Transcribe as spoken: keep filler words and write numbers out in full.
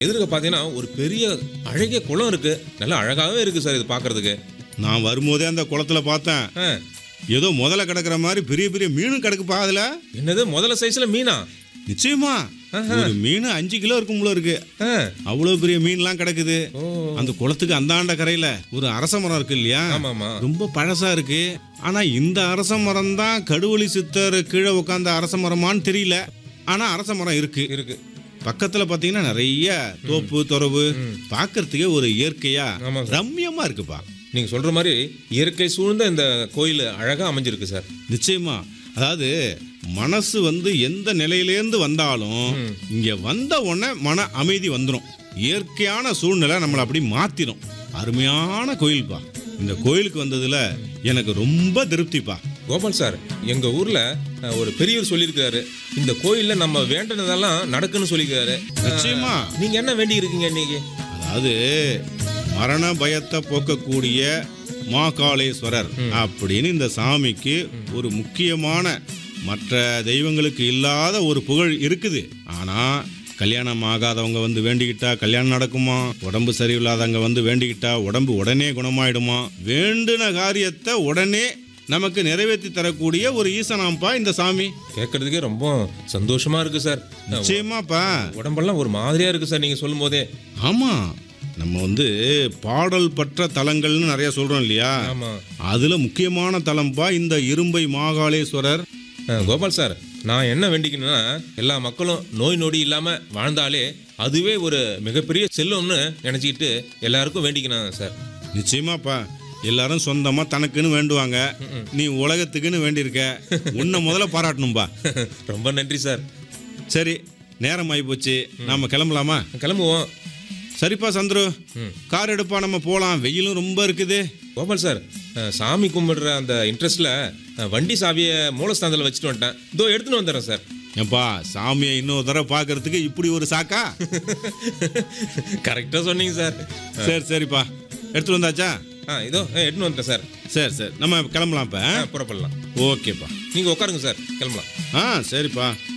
எதிர்க்க பார்த்தீங்கன்னா ஒரு பெரிய அழகிய குளம் இருக்கு. நல்லா அழகாகவே இருக்கு சார் இது பார்க்கறதுக்கு. நான் வரும்போதே அந்த குளத்துல பார்த்தேன். ஆ, ஏதோ முதல்ல கிடக்குற மாதிரி பெரிய பெரிய மீனும் கிடக்குப்பா அதுல. என்னது முதல்ல சைஸ்ல மீனா? நிச்சயமா ஒரு மீன் அஞ்சு கிலோ இருக்கும் போல இருக்கு. ஆ, அவ்வளவு பெரிய மீன்லாம் கிடக்குது. ஓ, அந்த குளத்துக்கு அந்தாண்ட கரையில ஒரு அரச மரம் இருக்கு இல்லையா? ஆமாமா. ரொம்ப பழசா இருக்கு. ஆனா இந்த அரச மரம் தான் கடுவழி சித்தர் கீழே உட்கார்ந்த அரச மரமான்னு தெரியல. ஆனா அரச மரம் இருக்கு. இருக்கு. பக்கத்துல பாத்தீங்கன்னா நிறைய தோப்பு துறவு, பார்க்கறதுக்கே ஒரு இயற்கையா ஆமா சார். ரம்மியமா இருக்குப்பா. நீங்க சொல்ற மாதிரி இயற்கை சூழ்ந்த இந்த கோயில் அழகா அமைஞ்சிருக்கு சார். நிச்சயமா. அதாவது மனசு வந்து எந்த நிலையிலேருந்து வந்தாலும் இங்க வந்த உடனே மன அமைதி வந்துடும். இயற்கையான சூழ்நிலை நம்மளை அப்படி மாத்திரும். அருமையான கோயில்பா. இந்த கோயிலுக்கு வந்ததுல எனக்கு ரொம்ப திருப்திப்பா. கோபால் சார், எங்க ஊர்ல அஹ், ஒரு பெரியவர் சொல்லியிருக்காரு, இந்த கோயில்ல நம்ம வேண்டினதெல்லாம் நடக்குன்னு சொல்லியிருக்காரு. நிச்சயமா. நீங்க என்ன வேண்டி இருக்கீங்க இன்னைக்கு? அதாவது மரண பயத்தை போக்கக்கூடிய மாகாளேஸ்வரர் அப்படின்னு இந்த சாமிக்கு ஒரு முக்கியமான, மற்ற தெய்வங்களுக்கு இல்லாத ஒரு புகழ் இருக்குது. ஆனா கல்யாணம் ஆகாதவங்க வந்து வேண்டிக்கிட்டா கல்யாணம் நடக்குமா, உடம்பு சரியில்லாதவங்க வந்து வேண்டிக்கிட்டா உடம்பு உடனே குணமாயிடுமா, வேண்டின காரியத்தை உடனே நமக்கு நிறைவேற்றி தரக்கூடிய ஒரு ஈசனாம்பா இந்த சாமி. கேட்கறதுக்கே ரொம்ப சந்தோஷமா இருக்கு சார். நிச்சயமாப்பா. உடம்பெல்லாம் ஒரு மாதிரியா இருக்கு சார் நீங்க சொல்லும் போதே. ஆமா, நம்ம வந்து பாடல் பற்ற தலங்கள்னு நிறைய சொல்றோம் இல்லையா? ஆமா. அதுல முக்கியமான தலம்பா இந்த இரும்பை மாகாளேஸ்வரர். அஹ், கோபால் சார், நான் என்ன வேண்டிக்கணும்னா எல்லா மக்களும் நோய் நொடி இல்லாம வாழ்ந்தாலே அதுவே ஒரு மிகப்பெரிய செல்வம்னு நினைச்சிக்கிட்டு எல்லாருக்கும் வேண்டிக்கணும் சார். நிச்சயமாப்பா. எல்லாரும் சொந்தமா தனக்குன்னு வேண்டுவாங்க. நீ உலகத்துக்குன்னு வேண்டியிருக்க. உன்னை முதல்ல பாராட்டணும்பா. ரொம்ப நன்றி சார். சரி, நேரம் ஆகி போச்சு, நாம கிளம்பலாமா? கிளம்புவோம். சரிப்பா சந்துரு, ம். கார் எடுப்பா, நம்ம போலாம். வெயிலும் ரொம்ப இருக்குது. கோபால் சார், அஹ், சாமி கும்பிடுற அந்த இன்ட்ரெஸ்ட்ல அஹ், வண்டி சாவியை மூலஸ்தானத்தில் வச்சுட்டு வந்துட்டேன். இதோ எடுத்துன்னு வந்துடுறேன் சார். ஏப்பா, சாமியை இன்னொரு தடவை பார்க்கறதுக்கு இப்படி ஒரு சாக்கா? கரெக்டாக சொன்னீங்க சார். சரி சரிப்பா, எடுத்துட்டு வந்தாச்சா? ஆ, இதோ அஹ், எடுத்துன்னு வந்துட்டேன் சார். சரி சரி, நம்ம கிளம்பலாம் இப்ப. ஆ, புறப்படலாம். ஓகேப்பா. நீங்கள் உட்காருங்க சார், கிளம்பலாம். ஆ சரிப்பா.